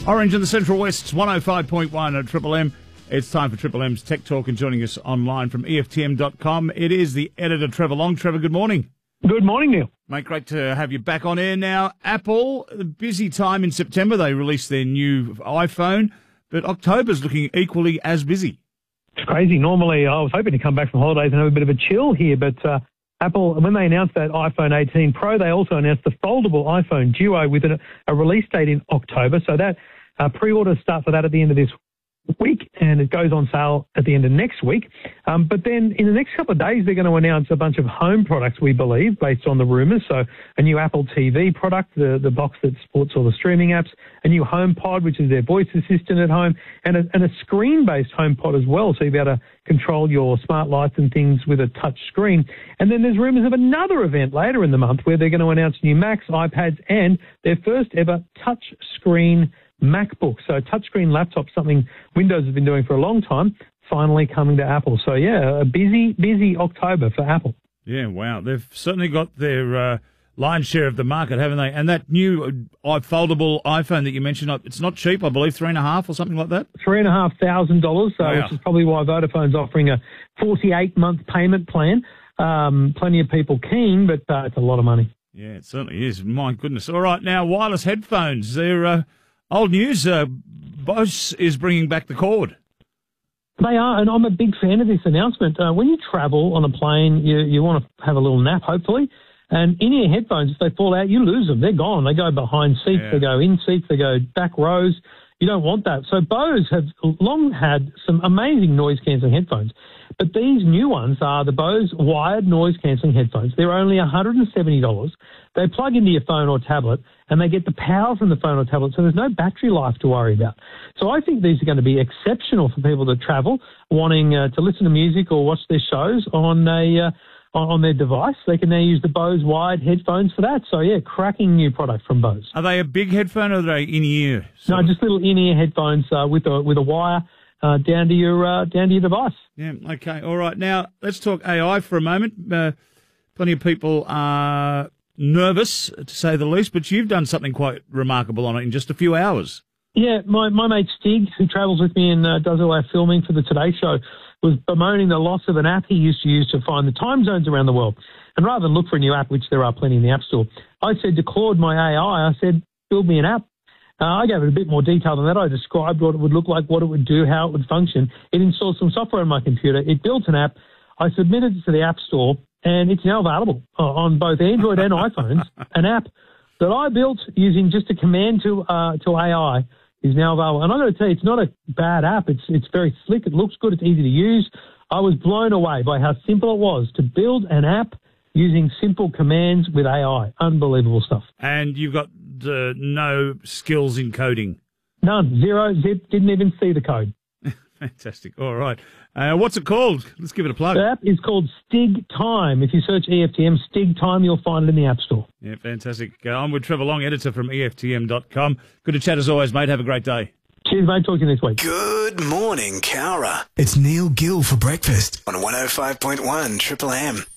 Orange in the Central West, 105.1 at Triple M. It's time for Triple M's Tech Talk, and joining us online from EFTM.com, it is the editor, Trevor Long. Trevor, good morning. Good morning, Neil. Mate, great to have you back on air now. Apple, a busy time in September. They released their new iPhone, but October's looking equally as busy. It's crazy. Normally, I was hoping to come back from holidays and have a bit of a chill here, but Apple, when they announced that iPhone 18 Pro, they also announced the foldable iPhone Duo with a release date in October. So that pre-orders start for that at the end of this week, and it goes on sale at the end of next week. But then in the next couple of days, they're going to announce a bunch of home products, we believe, based on the rumours. So a new Apple TV product, the box that supports all the streaming apps, a new HomePod, which is their voice assistant at home, and a screen-based HomePod as well, so you'll be able to control your smart lights and things with a touch screen. And then there's rumours of another event later in the month where they're going to announce new Macs, iPads, and their first ever touch screen MacBook. So touchscreen laptop, something Windows has been doing for a long time, finally coming to Apple. So yeah, a busy October for Apple. Yeah, wow. They've certainly got their lion's share of the market, haven't they? And that new foldable iPhone that you mentioned, it's not cheap, I believe, $3,500 or something like that? $3,500, Wow. which is probably why Vodafone's offering a 48-month payment plan. Plenty of people keen, but it's a lot of money. Yeah, it certainly is. My goodness. All right, now, wireless headphones. They're old news. Bose is bringing back the cord. They are, and I'm a big fan of this announcement. When you travel on a plane, you want to have a little nap, hopefully, and in-ear headphones, if they fall out, you lose them. They're gone. They go behind seats, They go in seats, they go back rows. You don't want that. So Bose have long had some amazing noise-cancelling headphones, but these new ones are the Bose wired noise-cancelling headphones. They're only $170. They plug into your phone or tablet, and they get the power from the phone or tablet, so there's no battery life to worry about. So I think these are going to be exceptional for people that travel, wanting to listen to music or watch their shows on their device. They can now use the Bose wired headphones for that. So yeah, cracking new product from Bose. Are they a big headphone or are they in-ear? No, just little in-ear headphones with a wire down to your device. Yeah, okay, all right. Now let's talk AI for a moment. Plenty of people are nervous, to say the least, but you've done something quite remarkable on it in just a few hours. Yeah, my mate Stig, who travels with me and does all our filming for the Today Show, was bemoaning the loss of an app he used to use to find the time zones around the world. And rather than look for a new app, which there are plenty in the App Store, I said to Claude, my AI, I said, build me an app. I gave it a bit more detail than that. I described what it would look like, what it would do, how it would function. It installed some software on my computer. It built an app. I submitted it to the App Store, and it's now available on both Android and iPhones. An app that I built using just a command to AI is now available. And I'm going to tell you, it's not a bad app. It's very slick. It looks good. It's easy to use. I was blown away by how simple it was to build an app using simple commands with AI. Unbelievable stuff. And you've got no skills in coding? None. Zero. Zip. Didn't even see the code. Fantastic. All right. What's it called? Let's give it a plug. The app is called Stig Time. If you search EFTM Stig Time, you'll find it in the App Store. Yeah, fantastic. I'm with Trevor Long, editor from EFTM.com. Good to chat as always, mate. Have a great day. Cheers, mate. Talk to you next week. Good morning, Cowra. It's Neil Gill for breakfast. On 105.1 Triple M.